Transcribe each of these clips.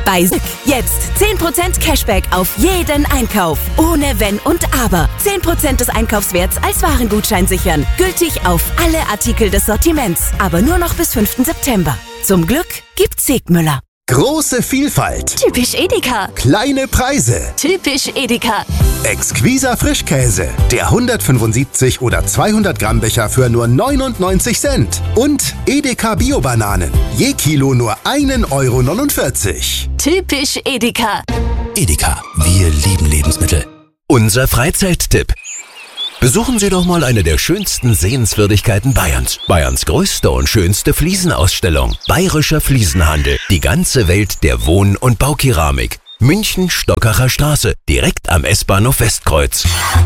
Bei SICK jetzt 10% Cashback auf jeden Einkauf. Ohne Wenn und Aber. 10% des Einkaufswerts als Warengutschein sichern. Gültig auf alle Artikel des Sortiments. Aber nur noch bis 5. September. Zum Glück gibt's Sigmüller. Große Vielfalt. Typisch Edeka. Kleine Preise. Typisch Edeka. Exquiser Frischkäse. Der 175 oder 200 Gramm Becher für nur 99 Cent. Und Edeka Bio-Bananen. Je Kilo nur 1,49 €. Typisch Edeka. Edeka, wir lieben Lebensmittel. Unser Freizeittipp. Besuchen Sie doch mal eine der schönsten Sehenswürdigkeiten Bayerns. Bayerns größte und schönste Fliesenausstellung. Bayerischer Fliesenhandel. Die ganze Welt der Wohn- und Baukeramik. München, Stockacher Straße. Direkt am S-Bahnhof Westkreuz.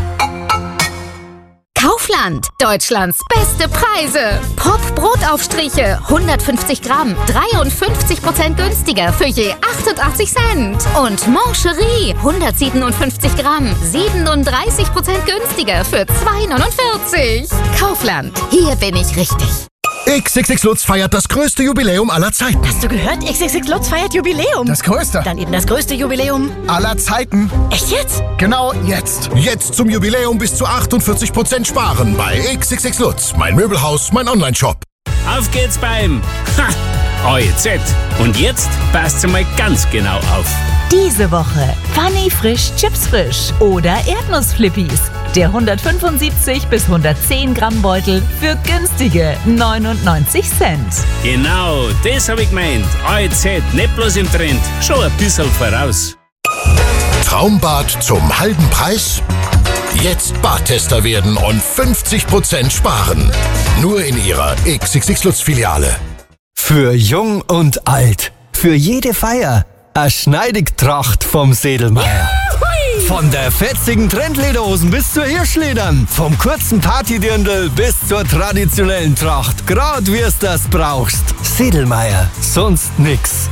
Kaufland. Deutschlands beste Preise. Pop-Brotaufstriche. 150 Gramm. 53% günstiger für je 88 Cent. Und Mancherie. 157 Gramm. 37% günstiger für 2,49 €. Kaufland. Hier bin ich richtig. XXX Lutz feiert das größte Jubiläum aller Zeiten. Hast du gehört? XXX Lutz feiert Jubiläum. Das größte. Dann eben das größte Jubiläum Aller Zeiten. Echt jetzt? Genau jetzt. Jetzt zum Jubiläum bis zu 48% sparen bei XXX Lutz. Mein Möbelhaus, mein Onlineshop. Auf geht's beim AEZ. Und jetzt passt mal ganz genau auf. Diese Woche Funny Frisch Chips Frisch oder Erdnussflippies. Der 175 bis 110 Gramm Beutel für günstige 99 Cent. Genau, das hab ich gemeint. AEZ, nicht bloß im Trend, schon ein bisschen voraus. Traumbad zum halben Preis? Jetzt Badtester werden und 50% sparen. Nur in Ihrer XXX Lutz Filiale. Für jung und alt. Für jede Feier. Eine Schneidigtracht vom Sedelmeier. Von der fetzigen Trendlederhosen bis zur Hirschledern. Vom kurzen Partydirndl bis zur traditionellen Tracht. Grad wie es das brauchst. Sedelmeier. Sonst nix.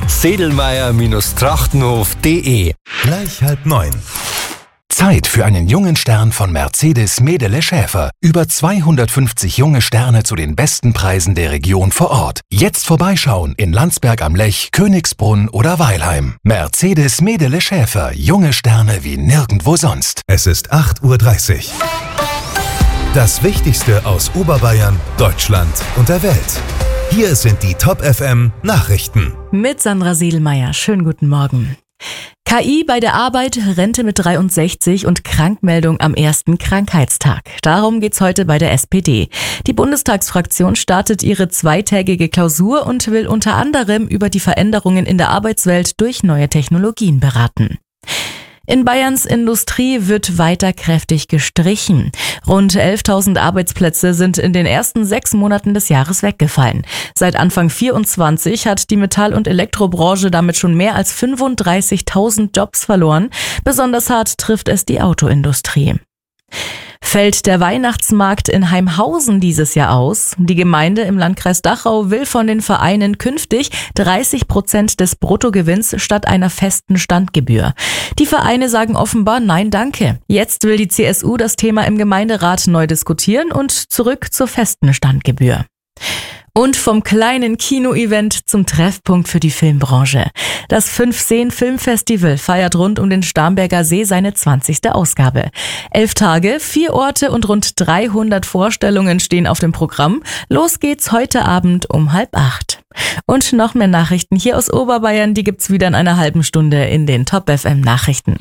Sedelmeier-trachtenhof.de. Gleich 8:30. Zeit für einen jungen Stern von Mercedes Medele Schäfer. Über 250 junge Sterne zu den besten Preisen der Region vor Ort. Jetzt vorbeischauen in Landsberg am Lech, Königsbrunn oder Weilheim. Mercedes Medele Schäfer. Junge Sterne wie nirgendwo sonst. Es ist 8:30 Uhr. Das Wichtigste aus Oberbayern, Deutschland und der Welt. Hier sind die Top FM Nachrichten. Mit Sandra Sedelmeier. Schönen guten Morgen. KI bei der Arbeit, Rente mit 63 und Krankmeldung am ersten Krankheitstag. Darum geht's heute bei der SPD. Die Bundestagsfraktion startet ihre zweitägige Klausur und will unter anderem über die Veränderungen in der Arbeitswelt durch neue Technologien beraten. In Bayerns Industrie wird weiter kräftig gestrichen. Rund 11.000 Arbeitsplätze sind in den ersten 6 Monaten des Jahres weggefallen. Seit Anfang 24 hat die Metall- und Elektrobranche damit schon mehr als 35.000 Jobs verloren. Besonders hart trifft es die Autoindustrie. Fällt der Weihnachtsmarkt in Heimhausen dieses Jahr aus? Die Gemeinde im Landkreis Dachau will von den Vereinen künftig 30% des Bruttogewinns statt einer festen Standgebühr. Die Vereine sagen offenbar Nein, danke. Jetzt will die CSU das Thema im Gemeinderat neu diskutieren und zurück zur festen Standgebühr. Und vom kleinen Kino-Event zum Treffpunkt für die Filmbranche. Das 5-Seen-Filmfestival feiert rund um den Starnberger See seine 20. Ausgabe. 11 Tage, 4 Orte und rund 300 Vorstellungen stehen auf dem Programm. Los geht's heute Abend um 7:30. Und noch mehr Nachrichten hier aus Oberbayern, die gibt's wieder in einer halben Stunde in den Top FM Nachrichten.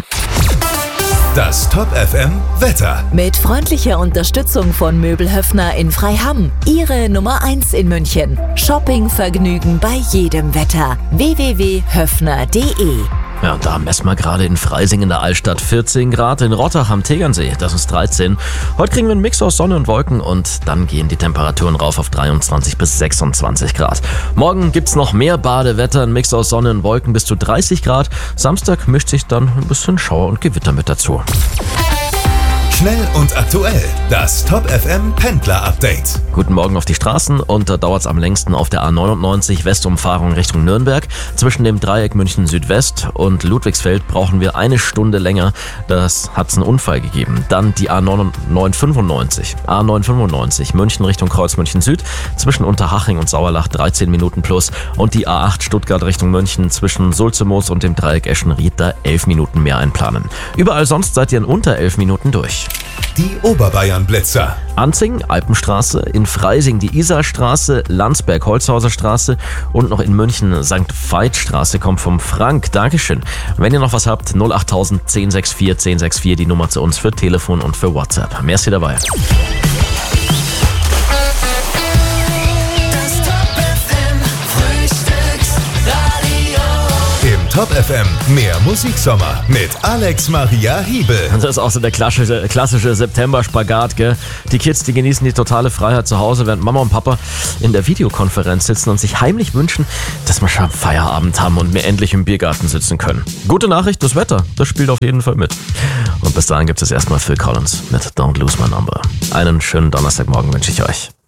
Das Top FM Wetter. Mit freundlicher Unterstützung von Möbel Höffner in Freiham. Ihre Nummer 1 in München. Shoppingvergnügen bei jedem Wetter. www.höffner.de. Ja, und da messen wir gerade in Freising in der Altstadt 14 Grad, in Rottach am Tegernsee, das ist 13. Heute kriegen wir einen Mix aus Sonne und Wolken und dann gehen die Temperaturen rauf auf 23 bis 26 Grad. Morgen gibt's noch mehr Badewetter, ein Mix aus Sonne und Wolken bis zu 30 Grad. Samstag mischt sich dann ein bisschen Schauer und Gewitter mit dazu. Schnell und aktuell. Das Top FM Pendler Update. Guten Morgen auf die Straßen und da dauert es am längsten auf der A99 Westumfahrung Richtung Nürnberg. Zwischen dem Dreieck München Südwest und Ludwigsfeld brauchen wir eine Stunde länger. Das hat es einen Unfall gegeben. Dann die A995 München Richtung Kreuz München Süd. Zwischen Unterhaching und Sauerlach 13 Minuten plus. Und die A8 Stuttgart Richtung München zwischen Sulzemoos und dem Dreieck Eschenried da 11 Minuten mehr einplanen. Überall sonst seid ihr in unter 11 Minuten durch. Die Oberbayern-Blitzer. Anzing, Alpenstraße, in Freising die Isarstraße, Landsberg, Holzhauser Straße und noch in München St. Veit-Straße kommt vom Frank. Dankeschön. Wenn ihr noch was habt, 08000 1064 1064 die Nummer zu uns für Telefon und für WhatsApp. Merci dabei. Top FM, mehr Musiksommer mit Alex Maria Hiebel. Das ist auch so der klassische September-Spagat, gell? Die Kids, die genießen die totale Freiheit zu Hause, während Mama und Papa in der Videokonferenz sitzen und sich heimlich wünschen, dass wir schon Feierabend haben und wir endlich im Biergarten sitzen können. Gute Nachricht, das Wetter, das spielt auf jeden Fall mit. Und bis dahin gibt es erstmal Phil Collins mit Don't Lose My Number. Einen schönen Donnerstagmorgen wünsche ich euch.